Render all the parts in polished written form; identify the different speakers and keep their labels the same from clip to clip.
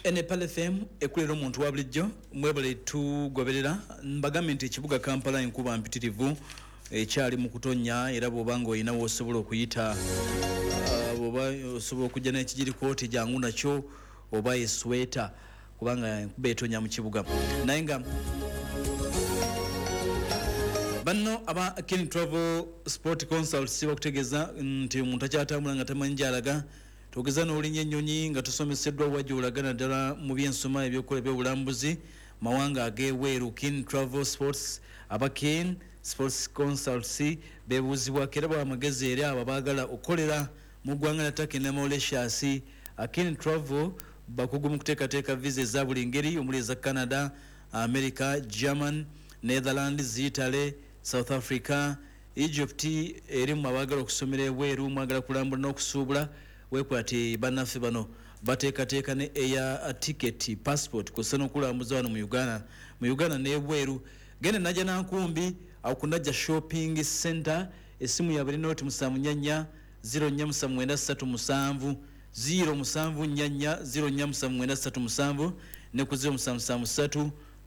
Speaker 1: NPL FM ekulera omuntu wa bulijjo mwebale tugoberera mbagambe nti ekibuga Kampala enkuba mpitirivu ekyali mu kutonya era bw'obanga olina w'osobola okuyita bw'oba osobola okujja n'ekigirikooti jangu nakyo oba esweta kubanga enkuba etonya mu kibuga naye nga banno aba Ken Travel Sport Consults bakutegeeza nti omuntu akyatambula nga tamanyi gy'alaga tugeza n'olinnya ennyonyi nga tusomeseddwa wajja olagana ddala mu byensoma ebyokukola by'obulambuzi mawanga ag'eweeru. Ken Travel Sports aba Ken Sports Consults beebuuzibwako era bawa amagezi eri abo baagala okukolera mu ggwanga Turkey ne Mauritius. Ken Travel bakugu mu kuteekateeka visa eza buli ngeri omuli eza Canada, America, German, Netherlands, Italy, South Africa, Egypt. Eri mu abaagala okusomera eweeru mwagala kulambula n'okusuubula wekwati bannaffe bano bateekateeka ne air ticket passport kusa n'okulambuza wano mu Uganda n'ebweru. Genda najja nankumbi akunajja shopping center esimu ya buli noti 7 04737 074 ne ku 0773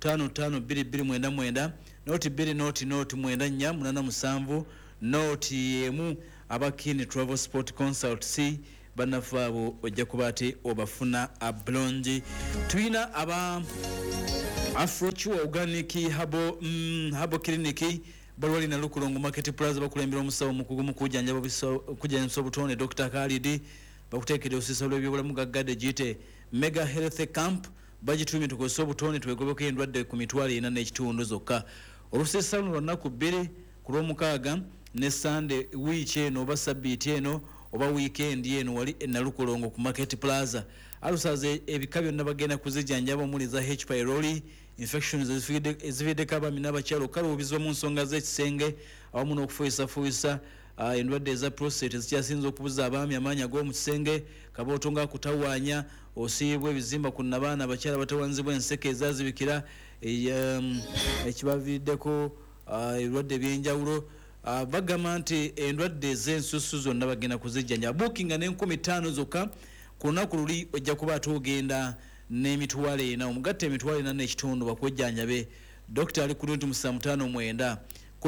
Speaker 1: 5522 noti 2 noti 9487 noti emu. aba Ken Travel Sport Consults banafabo ojja kubate obafuna ablonji. Tuina aba Afrochua Organic Habo Clinic balwali na Lukulongo Market Plaza bakulembera omusawo mukugu mukujanja kujanso butone Dr. Khalid bakuteekera osisalo byobulamu gaggade jite Mega Health Camp bagitumi tukoso butone twegobeko endwadde ku mitwalo 4 n'ekitundu zokka. Olusesalo lunaku 2 ku lw'omukaaga ne Sunday week eno oba Sabbiiti eno oba weekend eno wali Nalukolongo ku Market Plaza alusaze ebika byonna bagenda kuzijanjaba omuli za H. pylori infections ezividdeko abaami n'abakyalo kalubizibwa mu nsonga z'ekisenge awamu n'okufuuyisa endwadde eza prostate zikyasinza okubuza abaami amaanyi ag'omu kisenge kabooto nga kutawaanya osiibwa ebizimba ku nabaana abakyala batawanzibwa enseke ezazibikira ekibaviiriddeko ebirwadde ebyenjawulo. Bagamba nti endwadde ez'ensusu zonna bagenda kuzijjanja bookinga n'5000 zokka ku lunaku luli ojja kuba atogenda n'emitwalo 4 omugatte emitwalo 4 n'ekitundu bakujjanjabe. Dr. ali ku 759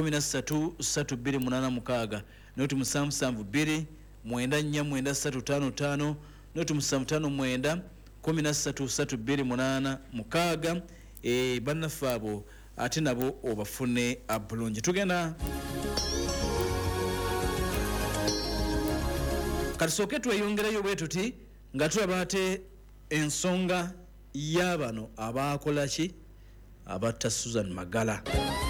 Speaker 1: 13 noti 772 94355 noti 759 13 bannaffe abo ate nabo obafune abulungi. Tugenda katusoke tweyongerayo bwe tuti nga tulaba ate ensonga y'abano abaakola ki abatta Susan Magala.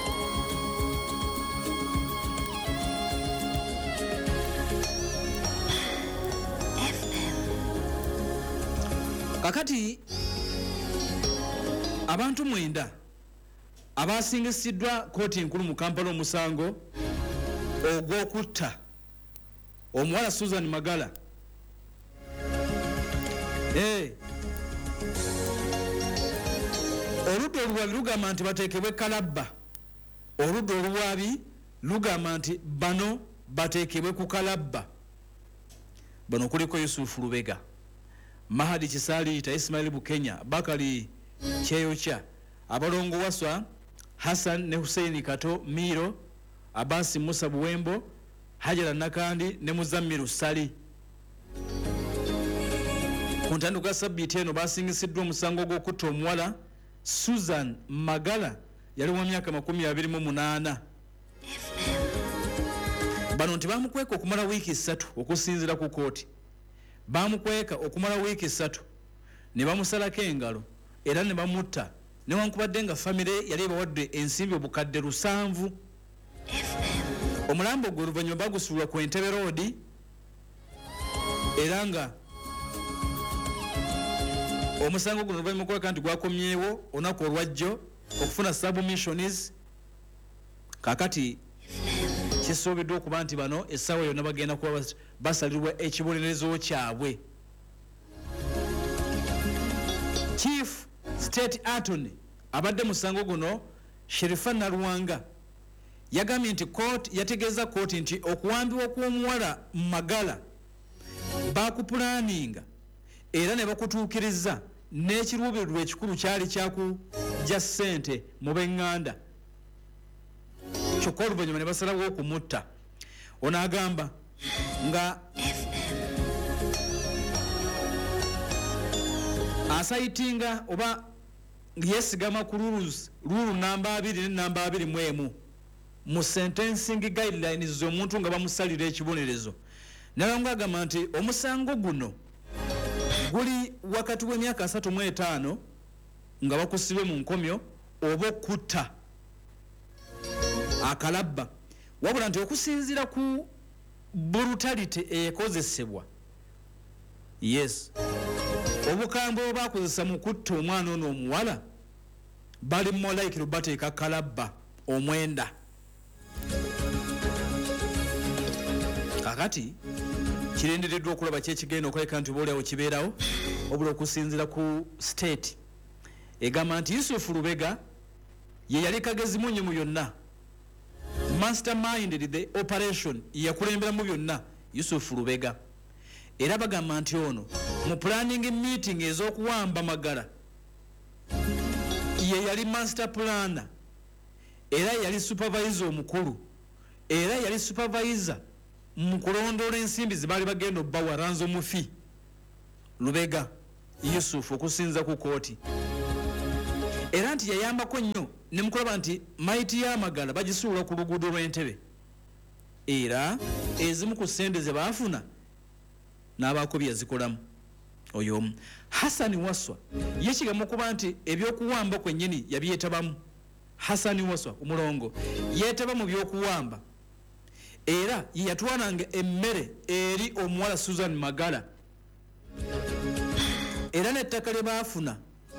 Speaker 1: Kakati abantu 9 abasingisiddwa kooti enkulu mu Kampala omusango ogw'okutta omuwala Susan Magala. Oludda oluwabi lugamba nti bateekebwe kalabba. Oludda oluwabi lugamba nti bano bateekebwe ku kalabba. Bano kuliko Yusufu Lubega, Mahadi Kisaliita, Ismail Bukenya, Bakali Kyeyokya, abalongo Waswa, Hassan ne Hussein Kato Miro, Abasi Musa Buwembo, Hajara Nakandi ne Muzammiru Sali. Ku ntandikwa Sabbiiti eno basingisiddwa omusango gw'okutta omuwala Susan Magala yali wa myaka 28. Bano nti bamukweka okumala wiiki 3 okusinziira ku kooti. Bamukweka okumala wiiki 3 ne bamusalako engalo era ne bamutta newankubadde nga famire yali ebawadde ensimbi obukadde 7. Omulambo gwe oluvannyuma bagusuulwa ku Entebbe Road era nga omusango guno oluvannyuma okweka nti gwakomyewo olunaku olwajjo okufuna submissions. Kakati kisuubiddwa okuba nti bano essaawa yonna bagenda kuba basalirwa ekibonerezo kyabwe. Chief State Attorney abadde musango guno Sherifa Nalwanga yagambye nti yategeeza kooti nti okuwambibwa kw'omuwala Magala bakupulaninga era ne bakutuukiriza n'ekiruubirirwa ekikulu kyali kyakujja ssente mu b'eŋŋanda kyokka oluvannyuma ne basalawo okumutta. Ono agamba nga asayitinga oba yesigama ku lulu namba 2 ne namba 21 mu sentencing guidelines z'omuntu nga bamusalira ekibonerezo. Nalongo agamba nti omusango guno guli wakati w'emyaka 35 nga bakusibe mu nkomyo oba okutta akalabba, wabula nti okusinziira ku brutality eyakozesebwa, yes, obukambwe bwe bakozesa mu kutta omwana ono omuwala bali more bateeka kalabba omwenda. Kakati kirendereddwa okulaba kyekigenda okuleka nti obaolyawo kibeerawo, obula okusinziira ku state egamba nti Yusufu Lubega ye yali kagezi munyi mu yonna, masterminded the operation, yakulemberamu byonna Yusufu Lubega. Era bagamba nti ono mu planning meeting ez'okuwamba Magala ye yali master planner, era yali supervisor omukulu, era yali supervisor mu kulondoola ensimbi ze baali bagenda obbawa Ranzo Mufi Lubega Yusufu okusinza ku kooti. Era nti yayambako nnyo ne mukulaba nti maiti ya Magala bagisuula ku luguudo lw'Entebbe, era ezimu ku ssente ze baafuna n'abaako byazikolamu. Oyo Hassan Waswa yekigamu okuba nti ebyokuwamba kwennyini yabyetabamu. Hassan Waswa omulongo yeetaba mu byokuwamba, era yatwalanga emmere eri omuwala Susan Magala, era n'ettaka lye baafuna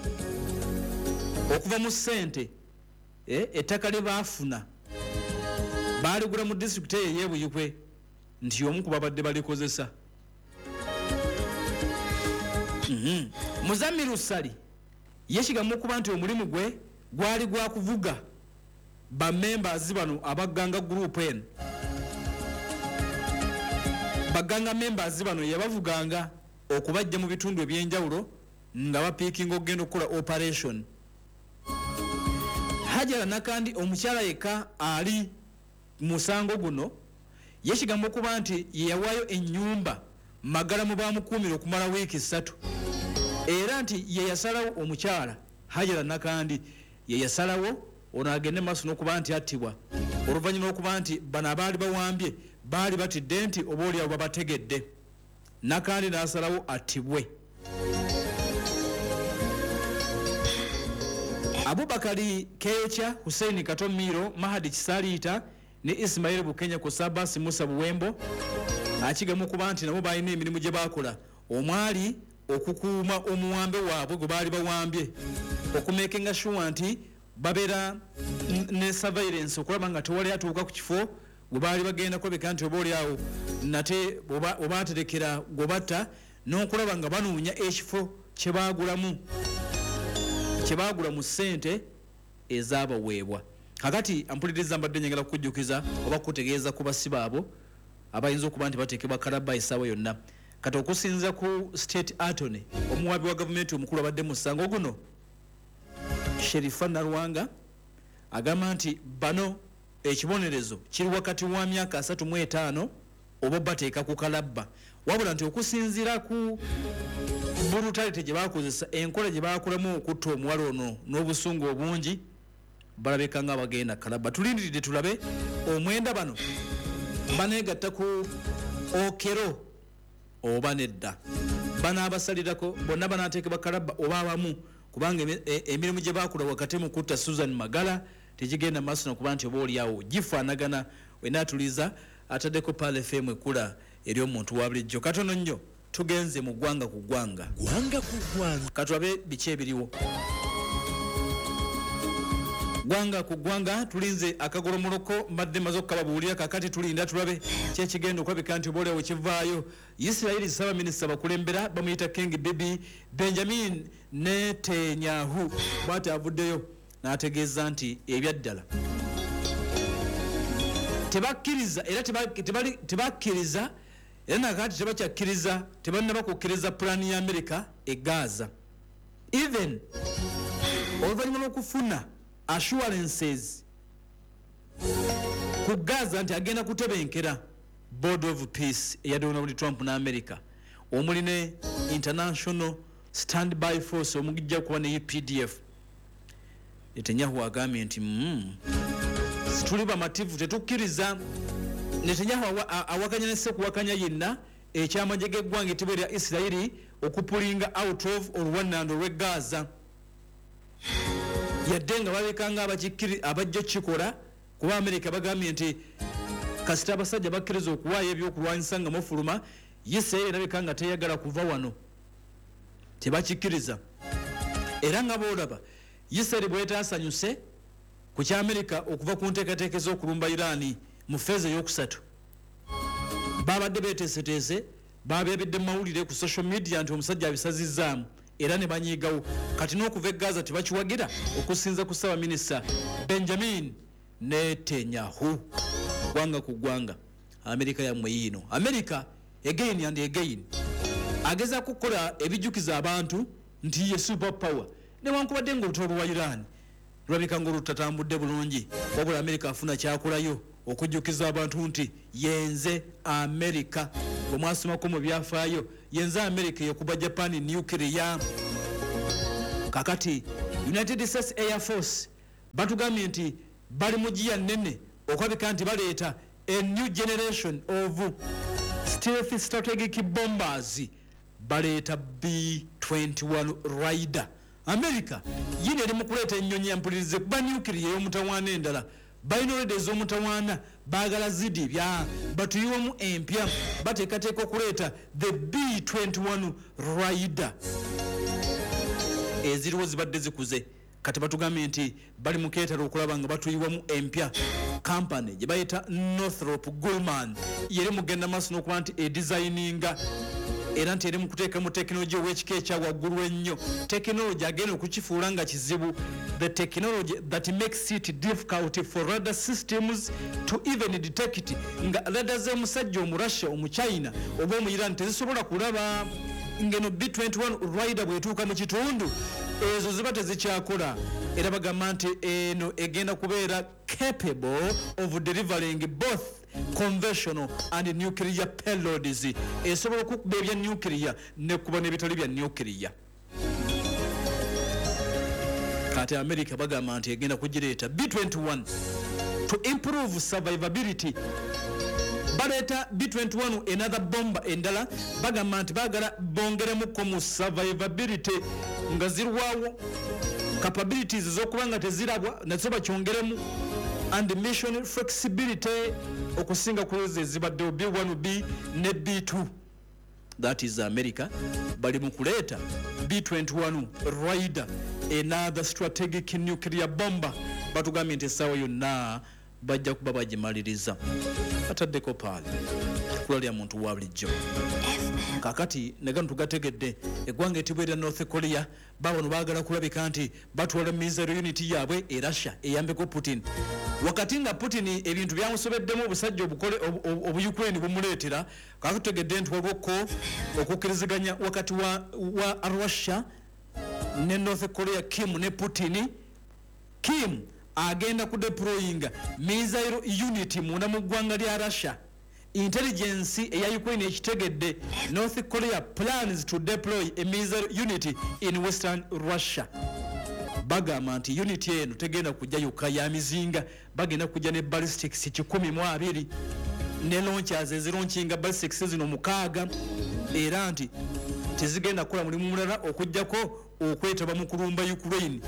Speaker 1: okuva mu ssente, ettaka lye baafuna baaligula mu disitulikiti eyo ey'Ebuyikwe nti omu ku babadde balikozesa. Muzamiru Sali yekigamu okuba nti omulimu gwe gwali gwa kuvuga bamembers bano abaganga group eno. Baganga members bano yabavuganga okubajja mu bitundu ebyenjawulo nga bapiikinga okugenda okukola operation. Hajara Nakandi omukyala yekka ali musango guno yekigamu okuba nti yawaayo ennyumba Magala mu bamukuumira okumala wiiki 3, era nti ye yasalawo omukyala Hajara Nakandi ye yasalawo ono agende maaso n'okuba nti attibwa oluvannyuma okuba nti bano abaali bawambye baali batidde nti oba oliawo babategedde. Nakandi n'asalawo attibwe. Abubakari Keyocha, Hussein Katomiro, Mahadi Kisaliita ne Ismail Bukenya ku Sabasi Musa Buwembo akigamu okuba nti nabo balina emirimu gye baakola, omwali okukuuma omuwambe waabwe gwe baali bawambye, okumekenga sure nti babeera ne surveillance okulaba nga tewali atuuka ku kifo gwe baali bagenda kulabika nti oba oliawo nate oba aterekera gwe batta, n'okulaba nga banoonya ekifo kye baagula mu ssente ezaabaweebwa. Kakati ampuliriza mbadde njagala kukujjukiza oba kutegeeza ku basiba abo abayinza okuba nti bateekebwa kalabba essaawa yonna. Kati okusinza ku state attorney omuwaabi wa gavumenti omukulu abadde mu musango guno Sherifa Nalwanga agamba nti bano ekibonerezo kiri wakati wa myaka 35 oba bateeka ku kalabba, wabula nti okusinziira ku brutality gye baakozesa, enkola gye baakolamu okutta omuwala ono n'obusungu obungi, balabeka nga bagenda kalabba. Tulindiridde tulabe omwenda bano baneegatta ku okero oba nedda, banaabasalirako bonna banaateekebwa kalabba oba abamu, kubanga emirimu gye baakola wakati mu kutta Susan Magala tegigenda maaso nokuba nti oba oliawo gifaanagana. Wenaatuliza ataddeko Pal FM ekula eri omuntu wa bulijjo. Katono nnyo tugenze mu ggwanga ku ggwanga. Katulabe biki ebiriwo. Gwanga ku gwanga tulinze akagolomoloko mbadde mazo kababuulira, kakati tulinda tulabe kyekigenda okulabika nti oba oliawo kivaayo. Isiraeli Saba Minisita bakulembera bamuyita King Bibi Benjamin Netanyahu bw'ati avuddeyo n'ategeeza nti ebyaddala tebakkiriza era tebakkiriza era nakati tebakyakkiriza, tebannaba kukkiriza pulaani ya Amerika e Gaza. even oluvannyuma lw'okufuna assurances ku Gaza nti agenda kutebenkera Board of Peace eya Donald Trump na America omuli ne International Standby Force omugijja kuba ne UPDF. Netanyahu agambye nti tuli bamativu tetukkiriza. Netanyahu awakanya nesekuwakanya yenna ekyamagye g'eggwanga ettibwe lya Isirairi okupulinga out of oluwannando lw'e Gaza yadde nga balekanga abajja kikola kuba Amerika bagambye nti kasita abasajja bakkiriza okuwaayo ebyokulwanyisa nga mufuluma Isirairi erabika nga teyagala kuva wano tebakikkiriza era nga boolaba Isirairi bwetaasanyuse ku ky'Amerika okuva ku nteekateeka ez'okulumba Irani mu feezi ey'okusatu babadde beeteeseteese babeebedde mu mawulire ku social media nti omusajja abisazizzaamu era ne banyiigawo kati n'okuva e Gaza tebakiwagira okusinza ku Ssaabaminisita Benjamin Netanyahu. Gwanga ku ggwanga Amerika yammwe yiino. Amerika again and again agezaako kukola ebijjukiza abantu nti ye super power newankubadde ng'olutalo lwa Iran lulabika ng'olutatambudde bulungi wabula Amerika afuna kyakolayo okujjukiza abantu nti yenze Amerika. Bwe mwasomako mu byafaayo yenze Amerika yakuba Japan nuclear. Kakati United States Air Force batugambye nti bali mu giya nnene okwabika nti baleeta a new generation of stealth strategic bombers baleeta B-21 Raider. Amerika yine eri mu kuleeta ennyonyi yampulirize kuba nuclear ey'omutawaana endala balina olwedde ez'omutawaana baagala zidi bya batuyiwamu empya bateekateeka okuleeta the B-21 Raider eziriwo zibadde zikuze kati batugambye nti bali mu keetalo okulaba nga batuyiwamu empya. Company gye bayita Northrop Grumman yeri mugenda maaso n'okuba nti edizayininga era nti eri mu kuteeka mu tekinologi ow'ekika ekya waggulu ennyo. Tekinologi agenda okukifuula nga kizibu, the technology that makes it difficult for radar systems to even detect nga radar z'omusajja omurasha omuchina oba omuyirani tezisobola kulaba ngeno B-21 Raider bwetuuka mu kitundu ezo ziba tezikyakola. Era bagamba nti eno egenda kubeera capable of delivering both conventional and nuclear payloads. Esobola okukuba ebya nuclear ne kuba n'ebitali bya nuclear. Kati America bagamba nti egenda kugireeta B-21 to improve survivability. Baleeta B-21 another bomber endala bagamba nti baagala bongeremuko mu survivability nga zirwawo capabilities z'okuba nga tezirabwa nazo bakyongeremu and mission flexibility okusinga ku ezo ezibaddewo B-1B ne B-2. That is America bali mu kuleeta B-21 Raider another strategic nuclear bomber. Batugambye nti essaawa yonna bajja kuba bagimaliriza ataddeko paali kula lya muntu wa bulijjo. Kakati negano tugategedde eggwanga etibwa erya North Korea babano baagala kulabika nti batwala missile unit yaabwe e Russia eyambeko Putin wakati nga Putin ebintu byamusobeddemu obusajja obu Ukraine bumuleetera. Kakutegedde nti waliwo okukkiriziganya wakati wa Russia ne North Korea Kim ne Putin. Kim agenda kudeployinga missile unit munda mu ggwanga lya Russia. Intelligence eya Ukraine ekitegedde North Korea plans to deploy a missile unit in western Russia. Bagamba nti unit eno tegenda kujja yokka ya mizinga, bagenda kujja ne ballistics 12 ne launchers eziraunchinga ballistics zino 6 era nti tezigenda kukola mulimu mulala okujjako okwetaba mu kulumba Ukraine.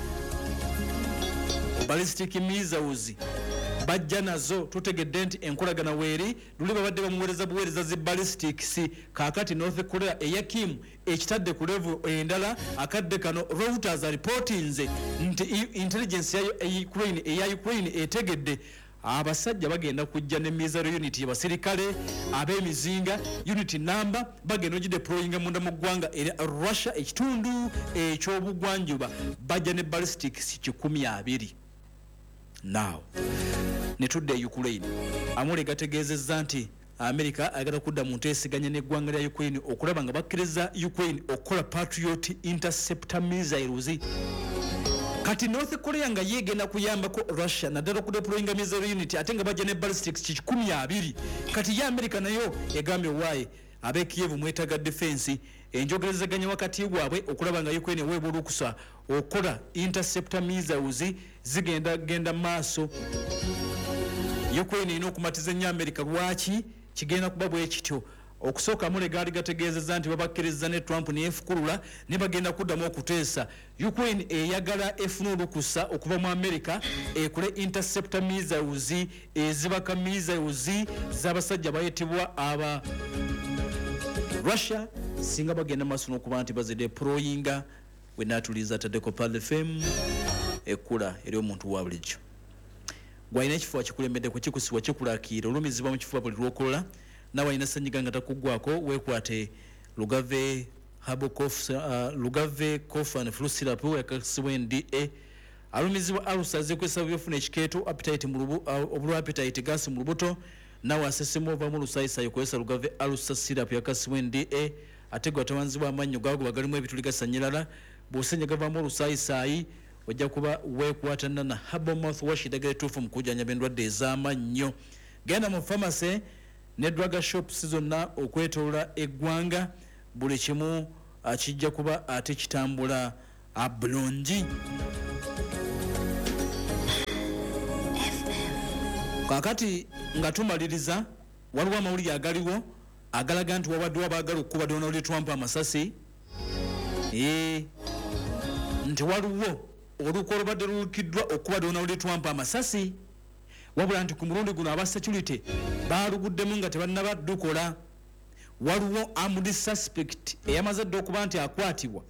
Speaker 1: Ballistic missiles bajja nazo tutegedde nti enkolagana weeri luli babadde bamuweereza buweereza zi ballistics. Kakati North Korea eya Kim ekitadde ku level endala akadde kano Reuters reportinze nti intelligence eya Ukraine etegedde abasajja bagenda kujja ne missile unit y'abasirikale ab'emizinga unit number bagenda ogideployinga munda mu ggwanga era Russia ekitundu eky'obugwanjuba bajja ne ballistics 12. Now netudde Ukraine amule gategeezezza nti America agala kudda mu nteeseganya n'eggwanga lya Ukraine okulaba nga bakkiriza Ukraine okukola Patriot interceptor missiles. Kati North Korea nga yegenda kuyambako Russia naddala okudeployinga missile unit ate nga bajja ne ballistics 120. Kati ya America nayo egambye waaye abe Kiev mwetaga defense enjogerezaganya wakati gwabwe okulaba nga Ukraine weebwa olukusa okola interceptor missiles zigenda maaso. Ukraine ino okumatiza nnyo America lwaki kigenda kuba bwe kityo. Okusooka mulegaali gategeezezza nti babakkiriza ne Trump neefukulula ne bagenda kuddamu okuteesa. Ukraine eyagala efuna olukusa okuva mu America ekole interceptor missiles ezibaka missiles z'abasajja bayitibwa aba Russia singa bagenda maaso n'okuba nti bazideployinga. We natuliza taddeko Pal FM ekula eri omuntu wa bulijjo. Gwalina ekifuba kikulembedde ku kikusibwa kikulakiira olumizibwa mu kifuba buli lwokola nawe alina ssenyiga nga takuggwako weekwate Lugave cough and flu syrup yakakisibwa NDA. Alumizibwa alusa zekwesa byofuna ekikeeto appetite obulwa appetite gas mu lubuto nawe asesemu ova mu lusayisaayi kwesa Lugave alusa syrup yakakisibwa NDA. Ate gwe atawanzibwa amannyo gaago bagalimu ebituli gasanyirala bw'osenya gavaamu olusayisaayi ojja kuba weekwatana na Herbal Mouthwash eddagala ettuufu mu kujjanjaba endwadde ez'amannyo. Genda mu pharmacy ne drug shops zonna okwetoola eggwanga buli kimu kijja kuba ate kitambula bulungi. Kakati nga tumaliriza waliwo amawulire agaliwo agalaga nti wabaddewo abaagala okukuba Donald Trump amasasi. Nti waliwo oluko olubadde lulukiddwa okuba Donald Trump amasasi wabula nti ku mulundi guno aba security baaluguddemu nga tebannaba dukola. Waliwo armed suspect eyamaze dde okuba nti akwatibwa.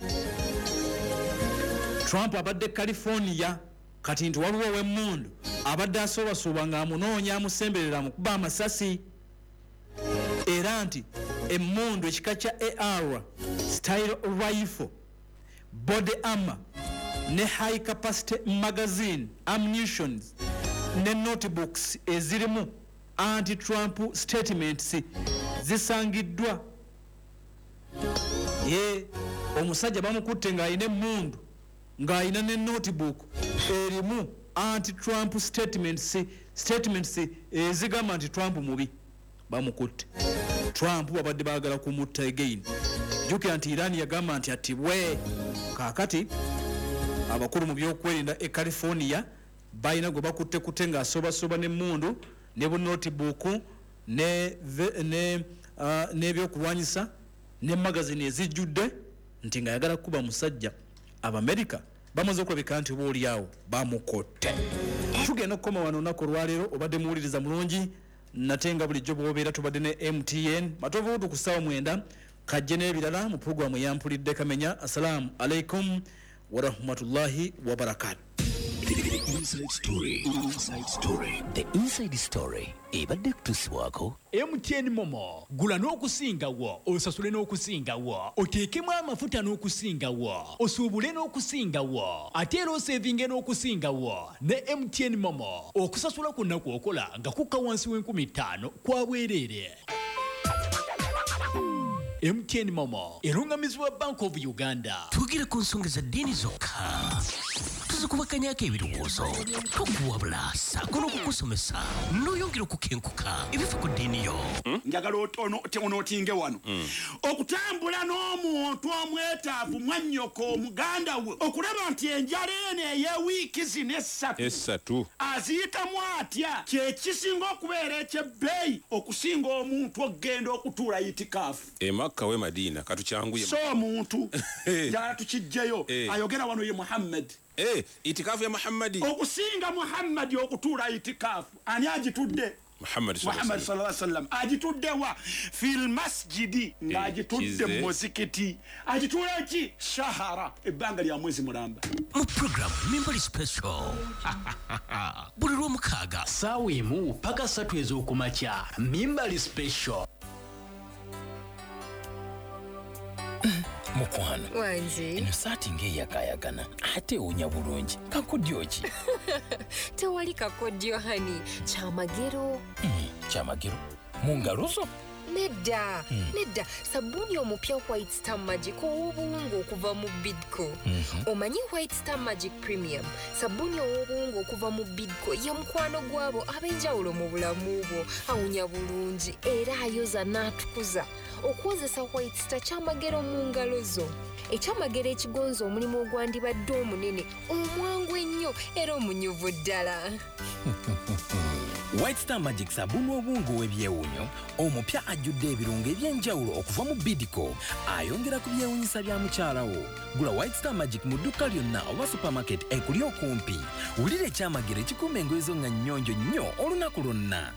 Speaker 1: Trump abadde California kati nti waliwo ow'emmundu abadde asoobasooba ng'amunoonya amusemberera amukuba amasasi era nti emmundu ekika kya AR style rifle body armor ne high capacity magazine ammunitions ne notebooks ezirimu anti-Trump statements zisangiddwa. Omusajja bamukutte ng'alina emmundu ng'alina ne notebook erimu anti-Trump statements ezigamba nti Trump mubi bamukutte. Trump wabadde baagala kumutta again. Jjukira nti Iran yagamba nti attibwe. Kaakati abakulu mu byokwerinda e California balina gwe bakutte ng'asoobasooba n'emmundu ne bu notebook n'ebyokulwanyisa ne magazine ezijjudde nti ng'ayagala kuba musajja. Abamerika bamaze okulabika nti boolyawo bamukotte. Tugenda okukoma wano olunaku olwaleero obadde muwuliriza mulungi nate nga bulijjo bw'obeera tubadde ne MTN matovuutu ku ssaawa 9 kajje n'ebirala mu pulogulamu eyampulidde Kamenya. Assalamu alaikum wa rahmatullahi wa barakatuh.
Speaker 2: The inside story ebadde kutusibwako
Speaker 3: MTN Momo gula n'okusingawo osasule n'okusingawo oteekemu amafuta n'okusingawo osuubule n'okusingawo ate era osevinge n'okusingawo ne MTN Momo okusasula ku nnaku okola nga kukka wansi w'5,000 kwa bwereere. MTN Momo erungamizibwa Bank of Uganda.
Speaker 2: tugire ku nsonga za ddiini zokka tuzikubaganyako ebirowoozo tokuwabula saako n'okukusomesa n'oyongera okukenkuka ebifa ku ddiini yo.
Speaker 4: njagala onootinge wano okutambula n'omuntu omwetaavu mwannyoko omuganda we okulaba nti enjala eno ey'ewiiki zino essatu aziyitamu atya kyekisinga okubeera ekyebbeeyi okusinga omuntu okgenda okutuula itikaafu
Speaker 5: emakka we Madiina katukyanguye
Speaker 4: so omuntu njagala tukijjeyo ayogera wano ye Muhammad
Speaker 5: itikafu ya Muhammadi
Speaker 4: okusinga Muhammadi okutuula itikaafu ani agitudde?
Speaker 5: Muhammad sallallahu
Speaker 4: alaihi wasallam agitudde wa fil masjidi ng'agitudde mu muzikiti agituula ki shahara ebbanga lya mwezi mulamba
Speaker 2: mu program Mimbali Special buli lw'omukaaga
Speaker 3: ssaawa emu paka 3 ez'okumakya Mimbali Special.
Speaker 2: mukwano
Speaker 6: wange
Speaker 2: eno saati ng'eyakayagana ate ewunya bulungi kakodyo ki?
Speaker 6: tewali kakodyo hani kyamagero
Speaker 2: kyamagero mu ngalo zo?
Speaker 6: Nedda sabuni omupya White Star Magic ow'obuwungu okuva mu Bidco. Omanyi White Star Magic Premium sabuni ow'obuwungu okuva mu Bidco ye mukwano gwabo ab'enjawulo mu bulamu bwo, awunya bulungi era ayoza n'atukuza. Okukozesa White Star kyamagero mu ngalo zo, ekyamagero ekigonza omulimu ogwandibadde omunene, omwangu ennyo era omunyuvu ddala.
Speaker 7: White Star Magic sabuni obungu w'ebyewunyo omupya ajjudde ebirungo eby'enjawulo okuva mu Bidco, ayongera ku byewunyisa bya mukyalawo. Gula White Star Magic mu dduka lyonna oba supermarket ekuli okumpi. Wulira ekyamagero ekikuuma engoye zo nga nnyonjo nnyo olunaku lwonna.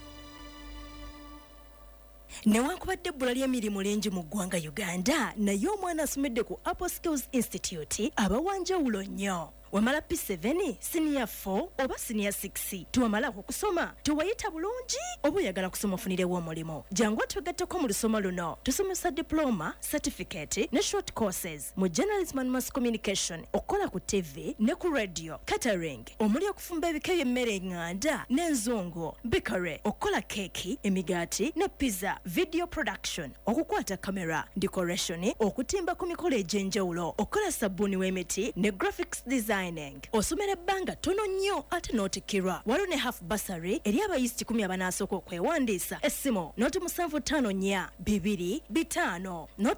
Speaker 8: Newankubadde ebbula ly'emirimu lingi mu ggwanga Uganda, naye omwana asomedde ku Apple Skills Institute abawanjawulo nnyo. Wamala P7, Senior 4 oba Senior 6 tuwamalako kusoma tuwayita bulungi oba oyagala kusoma ofunirewo omulimo. Jangu twegatteko mu lusoma luno tusomesa diploma, certificate ne short courses mu journalism and mass communication, okukola ku TV ne ku radio, catering, omuli okufumba ebika by'emmere eŋŋanda n'enzungu, bakery, okukola keeki, emigaati ne pizza, video production, okukwata kamera, decoration, okutimba ku mikolo egy'enjawulo, okukola sabbuuni w'emiti ne graphics design. Osomera ebbanga tono nnyo ate n'otikirwa. Waliwo ne half bursary eri abayizi 10 abanasooka okwewandiisa. Essimu noti 754-225 noti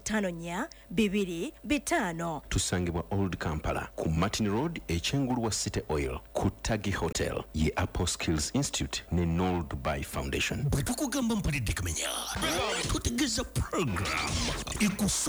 Speaker 8: 754-225.
Speaker 9: Tusangibwa Old Kampala ku Martin Road ekyengulu wa City Oil ku Tagi Hotel ye Apple Skills Institute ne Noel Dubai Foundation.
Speaker 2: Bwe tukugamba mpalidde kamenya tutegeeza program